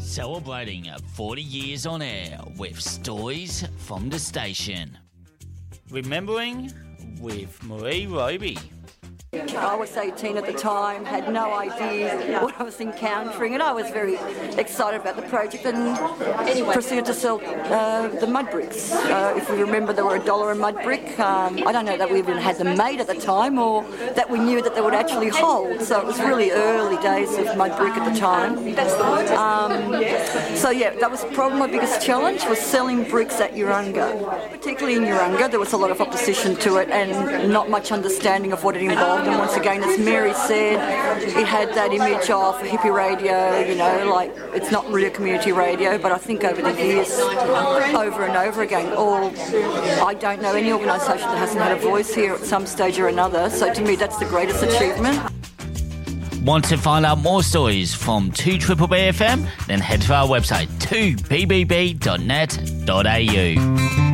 Celebrating 40 years on air with stories from the station. Remembering with Marie Roby. I was 18 at the time, had no idea what I was encountering, and I was very excited about the project and proceeded to sell the mud bricks. If we remember, they were $1 a mud brick. I don't know that we even had them made at the time or that we knew that they would actually hold, so it was really early days of mud brick at the time. That was probably my biggest challenge, was selling bricks at Urunga. Particularly in Urunga, there was a lot of opposition to it and not much understanding of what it involved. And once again, as Mary said, it had that image of hippie radio, like it's not really a community radio, but I think over the years, over and over again, I don't know any organisation that hasn't had a voice here at some stage or another, so to me that's the greatest achievement. Want to find out more stories from 2BBB FM? Then head to our website 2bbb.net.au.